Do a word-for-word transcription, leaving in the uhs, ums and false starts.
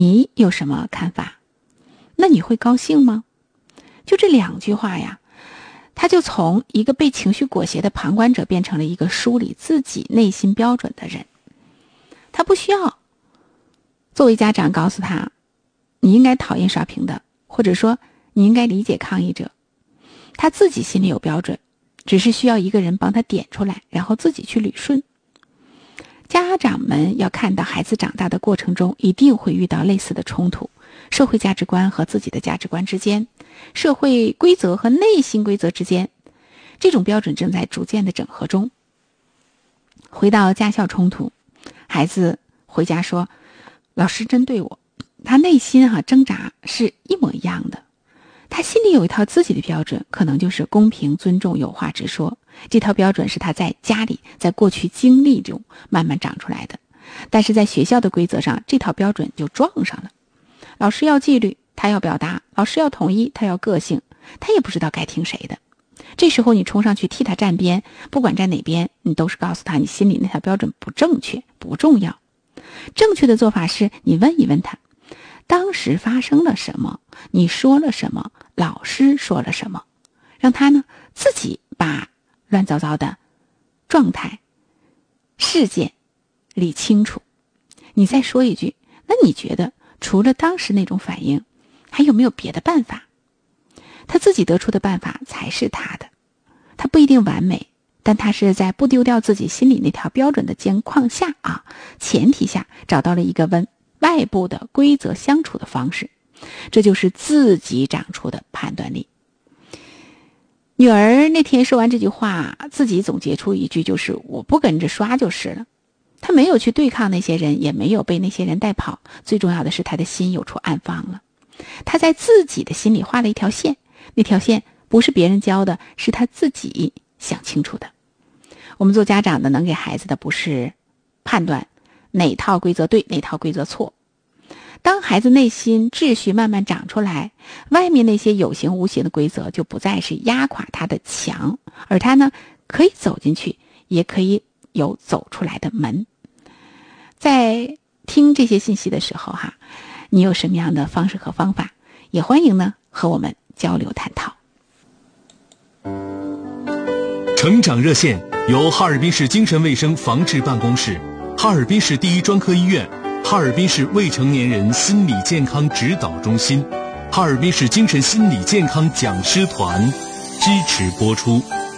你有什么看法？那你会高兴吗？就这两句话呀，他就从一个被情绪裹挟的旁观者变成了一个梳理自己内心标准的人。他不需要作为家长告诉他你应该讨厌刷屏的，或者说你应该理解抗议者。他自己心里有标准，只是需要一个人帮他点出来，然后自己去捋顺。家长们要看到孩子长大的过程中一定会遇到类似的冲突，社会价值观和自己的价值观之间，社会规则和内心规则之间，这种标准正在逐渐的整合中。回到家校冲突，孩子回家说老师针对我，他内心哈、啊、挣扎是一模一样的。他心里有一套自己的标准，可能就是公平、尊重、有话直说。这套标准是他在家里在过去经历中慢慢长出来的，但是在学校的规则上，这套标准就撞上了。老师要纪律，他要表达；老师要统一，他要个性，他也不知道该听谁的。这时候你冲上去替他站边，不管站哪边，你都是告诉他你心里那套标准不正确，不重要。正确的做法是你问一问他，当时发生了什么，你说了什么，老师说了什么，让他呢自己把乱糟糟的状态事件理清楚。你再说一句，那你觉得除了当时那种反应还有没有别的办法？他自己得出的办法才是他的，他不一定完美，但他是在不丢掉自己心里那条标准的情况下啊，前提下找到了一个跟外部的规则相处的方式，这就是自己长出的判断力。女儿那天说完这句话，自己总结出一句，就是我不跟着刷就是了。她没有去对抗那些人，也没有被那些人带跑，最重要的是她的心有处安放了。她在自己的心里画了一条线，那条线不是别人教的，是她自己想清楚的。我们做家长的能给孩子的不是判断哪套规则对，哪套规则错。当孩子内心秩序慢慢长出来，外面那些有形无形的规则就不再是压垮他的墙，而他呢可以走进去，也可以有走出来的门。在听这些信息的时候哈，你有什么样的方式和方法，也欢迎呢和我们交流探讨。 成长热线由哈尔滨市精神卫生防治办公室、哈尔滨市第一专科医院、哈尔滨市未成年人心理健康指导中心、哈尔滨市精神心理健康讲师团支持播出。